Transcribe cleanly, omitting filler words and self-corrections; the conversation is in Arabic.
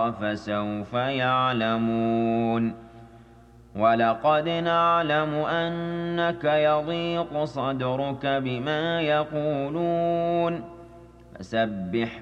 فسوف يعلمون ولقد نعلم أنك يضيق صدرك بما يقولون فسبح